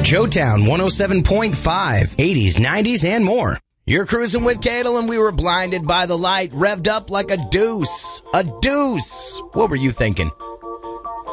Joetown 107.5, 80s, 90s, and more. You're cruising with Cadel, and we were blinded by the light, revved up like a deuce. A deuce. What were you thinking?